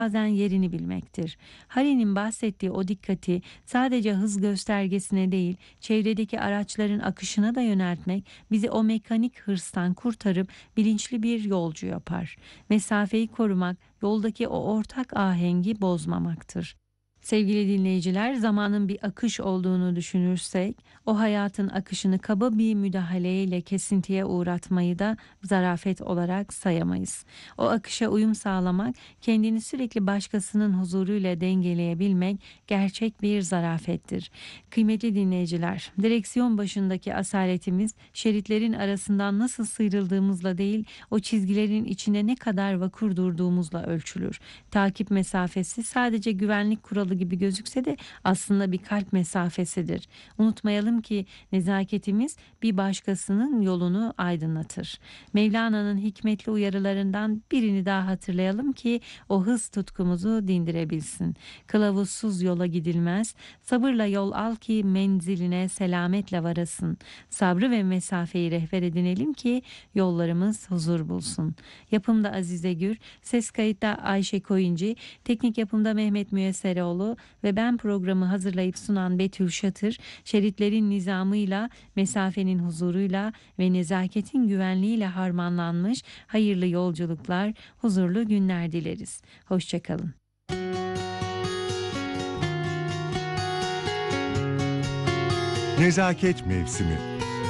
bazen yerini bilmektir. Hari'nin bahsettiği o dikkati sadece hız göstergesine değil, çevredeki araçların akışına da yöneltmek bizi o mekanik hırstan kurtarıp bilinçli bir yolcu yapar. Mesafeyi korumak, yoldaki o ortak ahengi bozmamaktır. Sevgili dinleyiciler, zamanın bir akış olduğunu düşünürsek, o hayatın akışını kaba bir müdahaleyle kesintiye uğratmayı da zarafet olarak sayamayız. O akışa uyum sağlamak, kendini sürekli başkasının huzuruyla dengeleyebilmek gerçek bir zarafettir. Kıymetli dinleyiciler, direksiyon başındaki asaletimiz, şeritlerin arasından nasıl sıyrıldığımızla değil, o çizgilerin içine ne kadar vakur durduğumuzla ölçülür. Takip mesafesi sadece güvenlik kuralı gibi gözükse de aslında bir kalp mesafesidir. Unutmayalım ki nezaketimiz bir başkasının yolunu aydınlatır. Mevlana'nın hikmetli uyarılarından birini daha hatırlayalım ki o hız tutkumuzu dindirebilsin. Kılavuzsuz yola gidilmez, sabırla yol al ki menziline selametle varasın. Sabrı ve mesafeyi rehber edinelim ki yollarımız huzur bulsun. Yapımda Azize Gür, ses kayıtta Ayşe Koyuncu, teknik yapımda Mehmet Müyesseroğlu ve ben programı hazırlayıp sunan Betül Şatır, şeritlerin nizamıyla, mesafenin huzuruyla ve nezaketin güvenliğiyle harmanlanmış hayırlı yolculuklar, huzurlu günler dileriz. Hoşçakalın. Nezaket mevsimi.